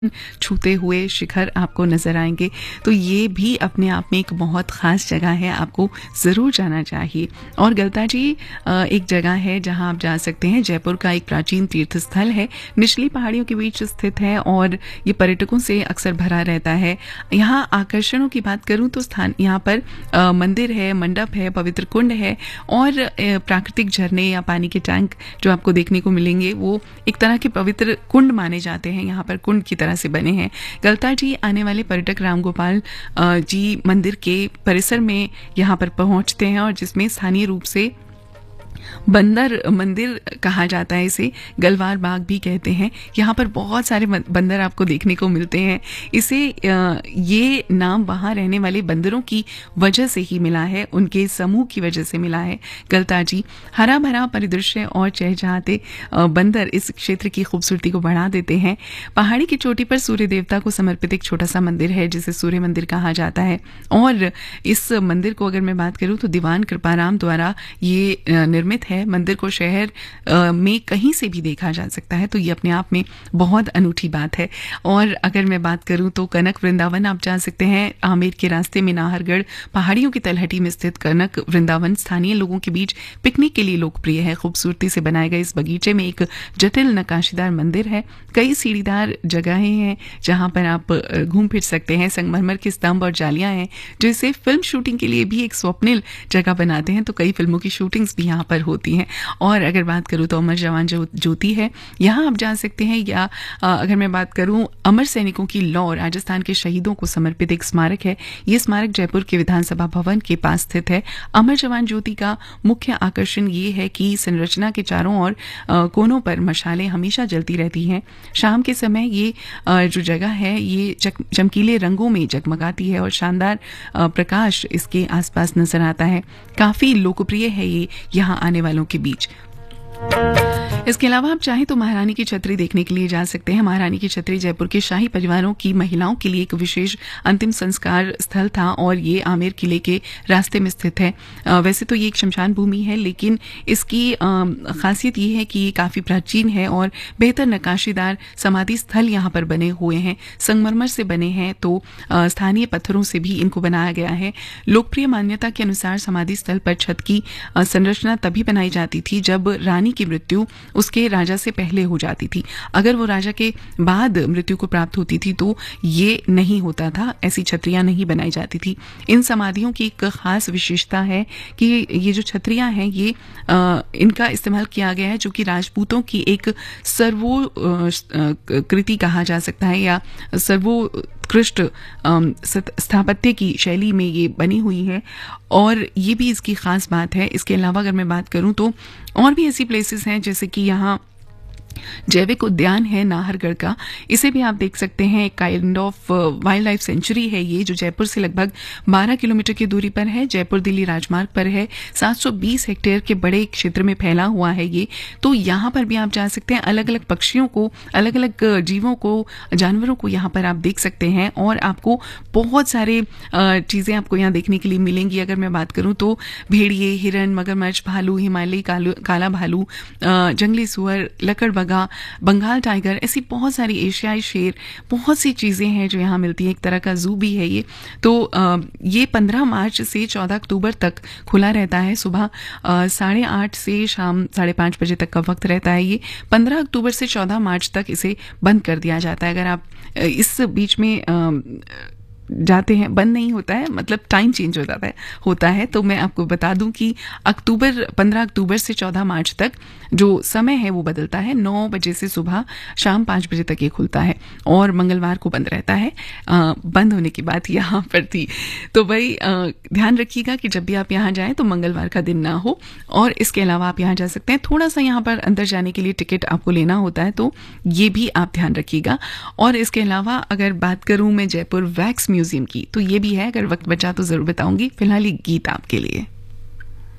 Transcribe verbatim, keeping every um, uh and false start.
छूते हुए शिखर आपको नज़र आएँगे। तो ये भी अपने आप में एक बहुत ख़ास जगह है, आपको ज़रूर जाना चाहिए। और गलता-जी अ, एक जगह है जहाँ आप जा सकते हैं, जयपुर का एक प्राचीन तीर्थ स्थल है, निचली पहाड़ियों के बीच स्थित है और ये पर्यटकों से अक्सर भरा रहता है। यहाँ आकर्षणों की बात करूँ तो स्थान यहाँ पर अ, मंदिर है, मंडप है, पवित्र कुंड है और अ, प्राकृतिक झरने या पानी के टैंक जो आपको देखने को मिलेंगे, वो एक तरह के पवित्र कुंड माने जाते हैं, यहाँ पर कुंड की तरह से बने हैं। गलता-जी आने वाले पर्यटक रामगोपाल अ, जी मंदिर के परिसर में यहाँ पर पहुँचते हैं और जिसमें स्थानीय रूप से बंदर मंदिर कहा जाता है, इसे गलवार बाग भी कहते हैं। यहाँ पर बहुत सारे बंदर आपको देखने को मिलते हैं। इसे ये नाम वहाँ रहने वाले बंदरों की वजह से ही मिला है, उनके समूह की वजह से मिला है। गलता-जी हरा भरा परिदृश्य और चहचहाते बंदर इस क्षेत्र की खूबसूरती को बढ़ा देते हैं। पहाड़ी की चोटी पर सूर्य देवता को समर्पित एक छोटा सा मंदिर है जिसे सूर्य मंदिर कहा जाता है और इस मंदिर को अगर मैं बात करूँ तो दीवान कृपाराम द्वारा ये निर्मित है। मंदिर को शहर आ, में कहीं से भी देखा जा सकता है, तो ये अपने आप में बहुत अनूठी बात है। और अगर मैं बात करूं तो कनक वृंदावन आप जा सकते हैं। आमेर के रास्ते में नाहरगढ़ पहाड़ियों की तलहटी में स्थित कनक वृंदावन स्थानीय लोगों के बीच पिकनिक के लिए लोकप्रिय है। खूबसूरती से बनाए गए इस बगीचे में एक जटिल नक्काशीदार मंदिर है, कई सीढ़ीदार जगहें हैं जहां पर आप घूम फिर सकते हैं। संगमरमर के स्तंभ और जालियां हैं जो इसे फिल्म शूटिंग के लिए भी एक स्वप्निल जगह बनाते हैं, तो कई फिल्मों की शूटिंग्स भी यहाँ पर होती हैं। और अगर बात करूँ तो अमर जवान ज्योति है, यहाँ आप जा सकते हैं। या अगर मैं बात करूँ अमर सैनिकों की लौ राजस्थान के शहीदों को समर्पित एक स्मारक है। ये स्मारक जयपुर के विधानसभा भवन के पास स्थित है। अमर जवान ज्योति का मुख्य आकर्षण ये है कि संरचना के चारों ओर कोनों पर मशालें हमेशा जलती रहती हैं। शाम के समय ये जो जगह है ये चमकीले रंगों में जगमगाती है और शानदार प्रकाश इसके आसपास नजर आता है। काफी लोकप्रिय है ये यहाँ आने वालों के बीच। इसके अलावा आप चाहें तो महारानी की छतरी देखने के लिए जा सकते हैं। महारानी की छतरी जयपुर के शाही परिवारों की महिलाओं के लिए एक विशेष अंतिम संस्कार स्थल था और ये आमेर किले के रास्ते में स्थित है। आ, वैसे तो ये एक शमशान भूमि है, लेकिन इसकी खासियत ये है कि ये काफ़ी प्राचीन है और बेहतर नक्काशीदार समाधि स्थल यहाँ पर बने हुए हैं। संगमरमर से बने हैं, तो स्थानीय पत्थरों से भी इनको बनाया गया है। लोकप्रिय मान्यता के अनुसार समाधि स्थल पर छत की संरचना तभी बनाई जाती थी जब रानी की मृत्यु उसके राजा से पहले हो जाती थी। अगर वो राजा के बाद मृत्यु को प्राप्त होती थी तो ये नहीं होता था, ऐसी छतरियां नहीं बनाई जाती थी। इन समाधियों की एक खास विशेषता है कि ये जो छतरियां हैं ये आ, इनका इस्तेमाल किया गया है जो कि राजपूतों की एक सर्वो कृति कहा जा सकता है या सर्वो उत्कृष्ट स्थापत्य की शैली में ये बनी हुई है और ये भी इसकी खास बात है। इसके अलावा अगर मैं बात करूं तो और भी ऐसी प्लेसेस हैं जैसे कि यहाँ जैविक उद्यान है नाहरगढ़ का, इसे भी आप देख सकते हैं। एक kind of wild life sanctuary है ये, जो जयपुर से लगभग बारह किलोमीटर की दूरी पर है। जयपुर दिल्ली राजमार्ग पर है। सात सौ बीस हेक्टेयर के बड़े क्षेत्र में फैला हुआ है ये, तो यहाँ पर भी आप जा सकते हैं। अलग अलग पक्षियों को, अलग अलग जीवों को, जानवरों को यहाँ पर आप देख सकते हैं और आपको बहुत सारे चीज़ें आपको यहाँ देखने के लिए मिलेंगी। अगर मैं बात करूँ तो भेड़िए, हिरन, मगरमच्छ, भालू, हिमालयी काला भालू, जंगली सुअर, लकड़ बंगाल टाइगर, ऐसी बहुत सारी एशियाई शेर, बहुत सी चीजें हैं जो यहाँ मिलती हैं। एक तरह का जू भी है ये। तो आ, ये पंद्रह मार्च से चौदह अक्टूबर तक खुला रहता है। सुबह साढ़े आठ से शाम साढ़े पाँच बजे तक का वक्त रहता है ये। पंद्रह अक्टूबर से चौदह मार्च तक इसे बंद कर दिया जाता है। अगर आप इस बीच में आ, जाते हैं, बंद नहीं होता है, मतलब टाइम चेंज हो जाता है होता है तो मैं आपको बता दूं कि अक्टूबर पंद्रह अक्टूबर से चौदह मार्च तक जो समय है वो बदलता है। नौ बजे से सुबह शाम पाँच बजे तक ये खुलता है और मंगलवार को बंद रहता है। आ, बंद होने की बात यहाँ पर थी, तो भाई ध्यान रखिएगा कि जब भी आप यहाँ जाएं तो मंगलवार का दिन ना हो। और इसके अलावा आप यहाँ जा सकते हैं। थोड़ा सा यहाँ पर अंदर जाने के लिए टिकट आपको लेना होता है, तो ये भी आप ध्यान रखिएगा। और इसके अलावा अगर बात करूँ मैं जयपुर वैक्स म्यूजियम की, तो ये भी है। अगर वक्त बचा तो जरूर बताऊंगी। फिलहाल ये गीत आपके लिए।